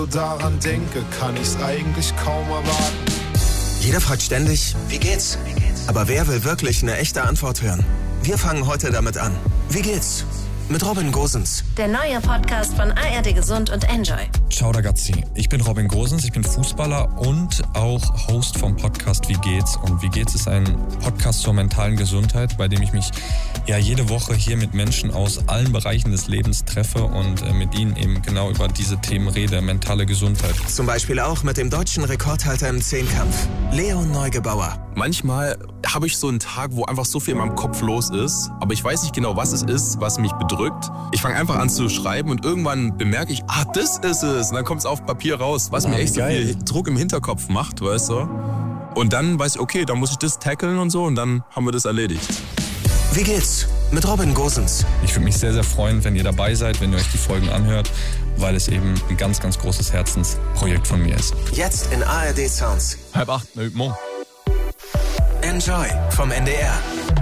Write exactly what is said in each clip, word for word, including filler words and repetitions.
daran denke, kann ich's eigentlich kaum erwarten. Jeder fragt ständig, wie geht's? Aber wer will wirklich eine echte Antwort hören? Wir fangen heute damit an. Wie geht's? Mit Robin Gosens. Der neue Podcast von A R D Gesund und Enjoy. Ciao ragazzi, ich bin Robin Gosens, ich bin Fußballer und auch Host vom Podcast Wie geht's? Und Wie geht's ist ein Podcast zur mentalen Gesundheit, bei dem ich mich ja jede Woche hier mit Menschen aus allen Bereichen des Lebens treffe und äh, mit ihnen eben genau über diese Themen rede, mentale Gesundheit. Zum Beispiel auch mit dem deutschen Rekordhalter im Zehnkampf, Leon Neugebauer. Manchmal habe ich so einen Tag, wo einfach so viel in meinem Kopf los ist, aber ich weiß nicht genau, was es ist, was mich bedrückt. Ich fange einfach an zu schreiben und irgendwann bemerke ich, ah, das ist es. Und dann kommt es auf Papier raus, was mir echt so viel Druck im Hinterkopf macht, weißt du. Und dann weiß ich, okay, dann muss ich das tackeln und so und dann haben wir das erledigt. Wie geht's? Mit Robin Gosens. Ich würde mich sehr, sehr freuen, wenn ihr dabei seid, wenn ihr euch die Folgen anhört, weil es eben ein ganz, ganz großes Herzensprojekt von mir ist. Jetzt in A R D Sounds. Halb acht, ne, morgen. Enjoy vom N D R.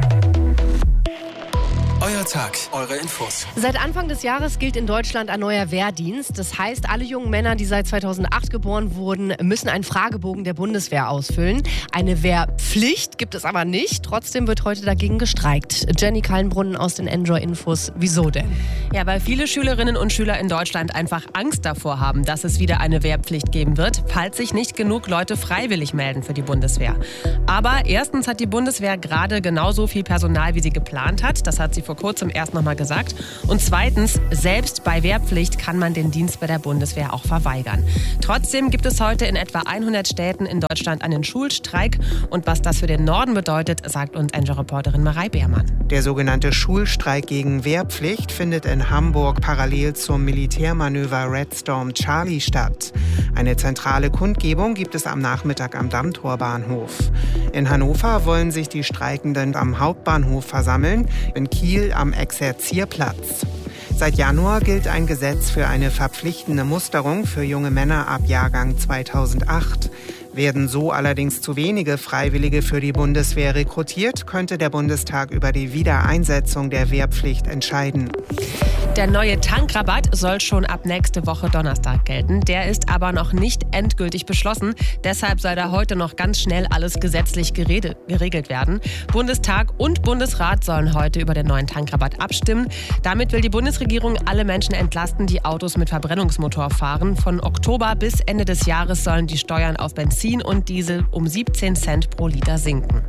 Euer Tag, eure Infos. Seit Anfang des Jahres gilt in Deutschland ein neuer Wehrdienst. Das heißt, alle jungen Männer, die seit zweitausendacht geboren wurden, müssen einen Fragebogen der Bundeswehr ausfüllen. Eine Wehrpflicht gibt es aber nicht. Trotzdem wird heute dagegen gestreikt. Jenny Kallenbrunnen aus den Enjoy-Infos. Wieso denn? Ja, weil viele Schülerinnen und Schüler in Deutschland einfach Angst davor haben, dass es wieder eine Wehrpflicht geben wird, falls sich nicht genug Leute freiwillig melden für die Bundeswehr. Aber erstens hat die Bundeswehr gerade genauso viel Personal, wie sie geplant hat. Das hat sie vor kurzem erst nochmal gesagt. Und zweitens, selbst bei Wehrpflicht kann man den Dienst bei der Bundeswehr auch verweigern. Trotzdem gibt es heute in etwa hundert Städten in Deutschland einen Schulstreik. Und was das für den Norden bedeutet, sagt uns Enjoy-Reporterin Marei Beermann. Der sogenannte Schulstreik gegen Wehrpflicht findet in Hamburg parallel zum Militärmanöver Red Storm Charlie statt. Eine zentrale Kundgebung gibt es am Nachmittag am Dammtorbahnhof. In Hannover wollen sich die Streikenden am Hauptbahnhof versammeln, in Kiel am Exerzierplatz. Seit Januar gilt ein Gesetz für eine verpflichtende Musterung für junge Männer ab Jahrgang zweitausendacht. Werden so allerdings zu wenige Freiwillige für die Bundeswehr rekrutiert, könnte der Bundestag über die Wiedereinsetzung der Wehrpflicht entscheiden. Der neue Tankrabatt soll schon ab nächste Woche Donnerstag gelten. Der ist aber noch nicht endgültig beschlossen. Deshalb soll da heute noch ganz schnell alles gesetzlich gerede, geregelt werden. Bundestag und Bundesrat sollen heute über den neuen Tankrabatt abstimmen. Damit will die Bundesregierung alle Menschen entlasten, die Autos mit Verbrennungsmotor fahren. Von Oktober bis Ende des Jahres sollen die Steuern auf Benzin und Diesel um siebzehn Cent pro Liter sinken.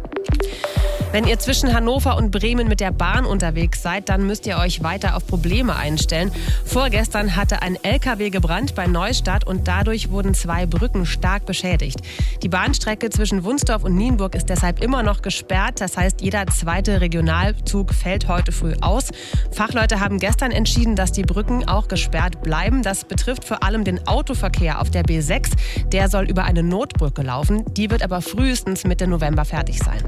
Wenn ihr zwischen Hannover und Bremen mit der Bahn unterwegs seid, dann müsst ihr euch weiter auf Probleme einstellen. Vorgestern hatte ein L K W gebrannt bei Neustadt und dadurch wurden zwei Brücken stark beschädigt. Die Bahnstrecke zwischen Wunstorf und Nienburg ist deshalb immer noch gesperrt. Das heißt, jeder zweite Regionalzug fällt heute früh aus. Fachleute haben gestern entschieden, dass die Brücken auch gesperrt bleiben. Das betrifft vor allem den Autoverkehr auf der B sechs. Der soll über eine Notbrücke laufen. Die wird aber frühestens Mitte November fertig sein.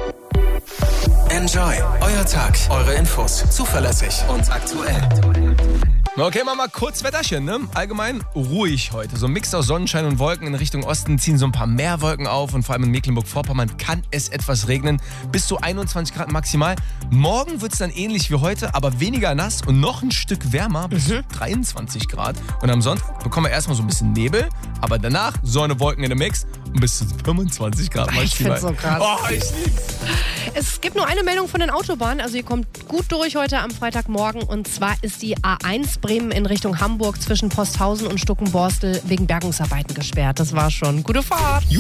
Enjoy, euer Tag, eure Infos, zuverlässig und aktuell. Okay, machen wir mal kurz Wetterchen, ne? Allgemein ruhig heute. So ein Mix aus Sonnenschein und Wolken. In Richtung Osten ziehen so ein paar mehr Wolken auf und vor allem in Mecklenburg-Vorpommern kann es etwas regnen. Bis zu einundzwanzig Grad maximal. Morgen wird es dann ähnlich wie heute, aber weniger nass und noch ein Stück wärmer, bis zu dreiundzwanzig Grad. Und am Sonntag bekommen wir erstmal so ein bisschen Nebel, aber danach Sonne, Wolken in dem Mix und bis zu fünfundzwanzig Grad maximal. Ich find's so krass. Oh, ich lieb's. Es gibt nur eine Meldung von den Autobahnen, also ihr kommt gut durch heute am Freitagmorgen, und zwar ist die A eins Bremen in Richtung Hamburg zwischen Posthausen und Stuckenborstel wegen Bergungsarbeiten gesperrt. Das war schon. Gute Fahrt. Juhu.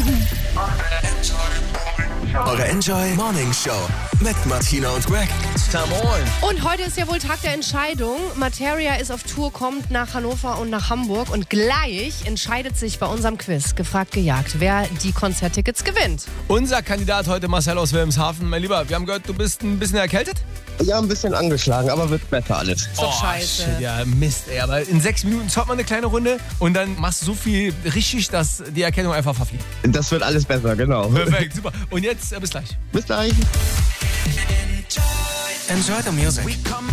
Eure Enjoy Morning Show mit Martina und Greg. Und heute ist ja wohl Tag der Entscheidung. Materia ist auf Tour, kommt nach Hannover und nach Hamburg und gleich entscheidet sich bei unserem Quiz, gefragt gejagt, wer die Konzerttickets gewinnt. Unser Kandidat heute, Marcel aus Wilhelmshaven. Mein Lieber, wir haben gehört, du bist ein bisschen erkältet? Ja, ein bisschen angeschlagen, aber wird besser alles. Ist doch oh, scheiße. Shit, ja, Mist, ey. Aber in sechs Minuten zockt man eine kleine Runde und dann machst du so viel richtig, dass die Erkältung einfach verfliegt. Das wird alles besser, genau. Perfekt, super. Und jetzt, äh, bis gleich. Bis gleich. Enjoy the music.